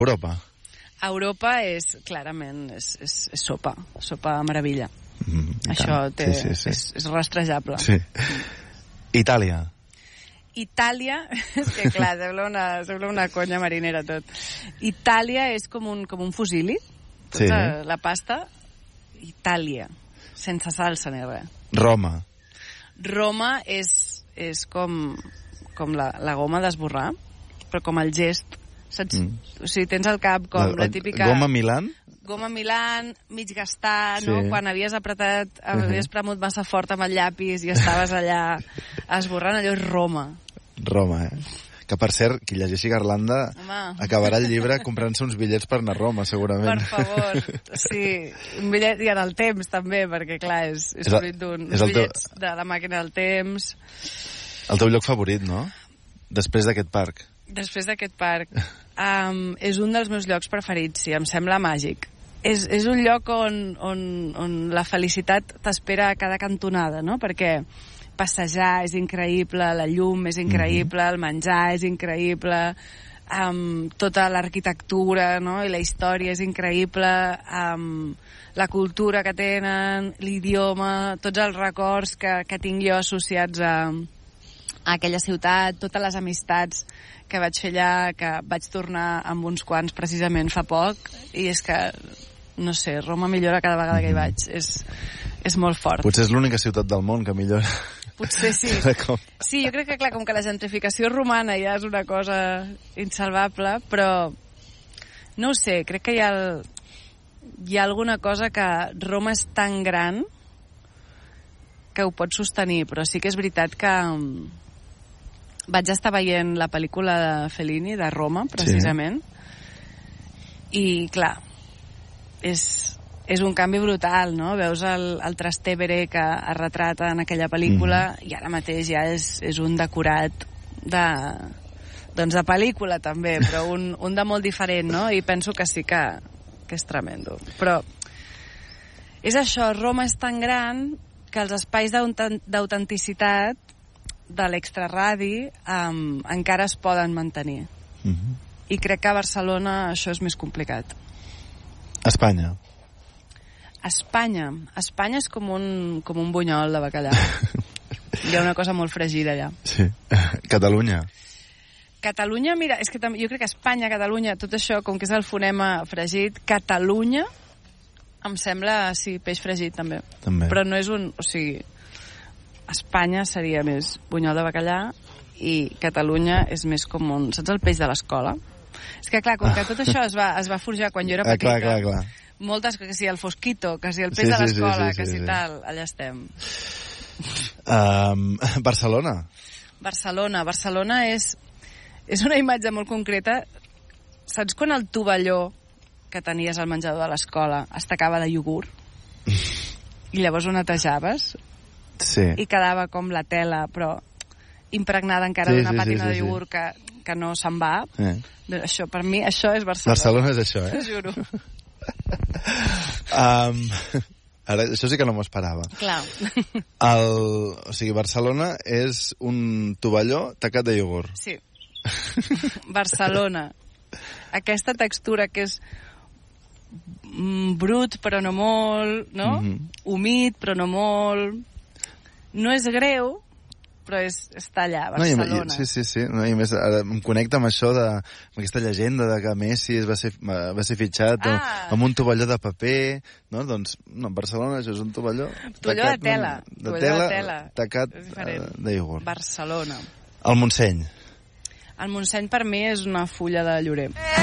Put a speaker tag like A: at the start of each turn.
A: Europa.
B: Europa és, clarament, és sopa meravella. Això és rastrejable.
A: Sí. Itàlia.
B: Itàlia, és que clar, sembla una conya marinera tot. Itàlia és com un fusili, tota la pasta. Itàlia, sense salsa ni res.
A: Roma.
B: Roma és com la goma d'esborrar, però com el gest, saps? O sigui, tens al cap com la típica...
A: Goma Milan?
B: Goma Milan, mig gastar, no? Quan havies premut massa fort amb el llapis i estaves allà esborrant, allò és Roma.
A: Roma, Que, per cert, qui llegeixi Garlanda acabarà el llibre comprant-se uns bitllets per anar a Roma, segurament.
B: Per favor, sí. Un bitllet, i en el temps, també, perquè, clar, és fruit d'uns bitllets de la màquina del temps.
A: El teu lloc favorit, no? Després d'aquest parc.
B: Després d'aquest parc. És un dels meus llocs preferits, sí, em sembla màgic. És un lloc on la felicitat t'espera a cada cantonada, no? Perquè passejar és increïble, la llum és increïble, el menjar és increïble, tota l'arquitectura, no? I la història és increïble, la cultura que tenen, l'idioma, tots els records que tinc jo associats a aquella ciutat, totes les amistats que vaig fer allà, que vaig tornar amb uns quants precisament fa poc, i és que, no sé, Roma millora cada vegada que hi vaig. És molt fort.
A: Potser és l'única ciutat del món que millora.
B: Potser sí. Sí, jo crec que, clar, com que la gentrificació romana ja és una cosa insalvable, però no ho sé, crec que hi ha alguna cosa que Roma és tan gran que ho pot sostenir, però sí que és veritat que vaig estar veient la pel·lícula de Fellini, de Roma, precisament, i, clar, és un canvi brutal, no? Veus el Trastevere que es retrata en aquella pel·lícula i ara mateix ja és un decorat de pel·lícula, també, però un de molt diferent, no? I penso que sí que és tremendo. Però és això, Roma és tan gran que els espais d'autenticitat de l'extraradi encara es poden mantenir. I crec que a Barcelona això és més complicat.
A: Espanya.
B: Espanya és com un bunyol de bacallà. Hi ha una cosa molt fregida allà.
A: Sí. Catalunya.
B: Catalunya, mira, és que jo crec que Espanya, Catalunya, tot això, com que és el fonema fregit, Catalunya em sembla, sí, peix fregit també. Però no és o sigui, Espanya seria més bunyol de bacallà i Catalunya és més com saps el peix de l'escola? És que, clar, com que tot això es va forjar quan jo era petita,
A: clar.
B: Moltes, que si el fosquito, que si el peix de l'escola, que si tal, allà estem. Barcelona és una imatge molt concreta. Saps quan el tovalló que tenies al menjador de l'escola es tacava de iogurt? I llavors ho netejaves?
A: Sí.
B: I quedava com la tela, però impregnada encara d'una pàtina de iogurt que no se'n va. Això, per mi, això és Barcelona.
A: Barcelona és això,
B: T'ho juro.
A: Ara, això sí que no m'ho esperava.
B: Clar.
A: O sigui, Barcelona és un tovalló tacat de iogurt.
B: Sí. Barcelona. Aquesta textura que és brut però no molt, no? Humit però no molt. No és greu, però està allà, Barcelona.
A: Sí. No, i més, ara em connecta amb això amb aquesta llegenda de que Messi va ser fitxat amb un tovalló de paper, no? Doncs, no, Barcelona això és un tovalló...
B: Tovalló de tela.
A: De tela, tacat de iogurt.
B: Barcelona.
A: El Montseny.
B: El Montseny per mi és una fulla de llorer.